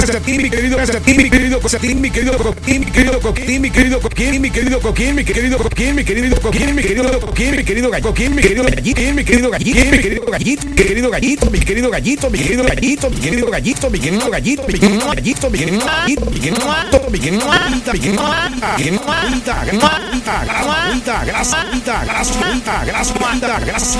Coquín, mi querido Coquín, mi querido Coquín, mi querido Coquín, mi querido Coquín, mi querido Coquín, mi querido Coquín, mi querido Coquín, mi querido Coquín, mi querido Coquín, mi querido Coquín, mi querido Gallito, mi querido Gallito, mi querido Gallito, mi querido Gallito, mi querido Gallito, mi querido Gallito, mi querido Gallito, mi querido Gallito, mi querido Gallito, mi querido Gallito, mi querido Gallito, mi querido Gallita, mi querido Gallita, grasa, grasa, grasa, grasa, grasa, grasa, grasa,